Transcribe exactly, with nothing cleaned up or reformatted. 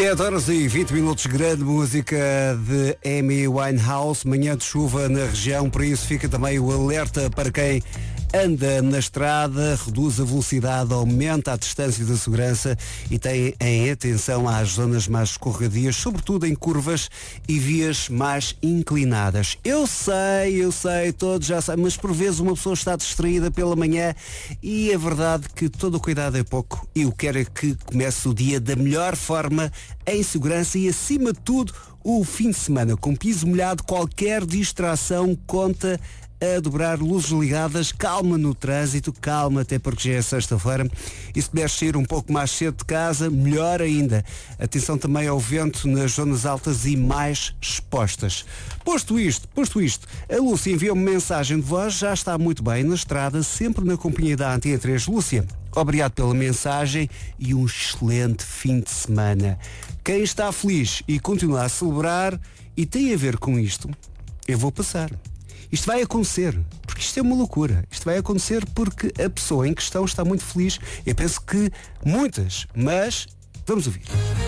sete horas e vinte minutos, grande música de Amy Winehouse, manhã de chuva na região, por isso fica também o alerta para quem anda na estrada, reduz a velocidade, aumenta a distância da segurança e tem em atenção às zonas mais escorregadias, sobretudo em curvas e vias mais inclinadas. Eu sei, eu sei, todos já sabem, mas por vezes uma pessoa está distraída pela manhã e é verdade que todo o cuidado é pouco e eu quero é que comece o dia da melhor forma, em segurança e acima de tudo o fim de semana. Com piso molhado, qualquer distração conta a dobrar, luzes ligadas, calma no trânsito, calma até porque já é sexta-feira e se puder sair um pouco mais cedo de casa, melhor ainda. Atenção também ao vento nas zonas altas e mais expostas. Posto isto, posto isto, a Lúcia enviou-me mensagem de voz, já está muito bem na estrada, sempre na companhia da Antena três. Lúcia, obrigado pela mensagem e um excelente fim de semana. Quem está feliz e continua a celebrar e tem a ver com isto, eu vou passar. Isto vai acontecer, porque isto é uma loucura. Isto vai acontecer porque a pessoa em questão está muito feliz. Eu penso que muitas, mas vamos ouvir.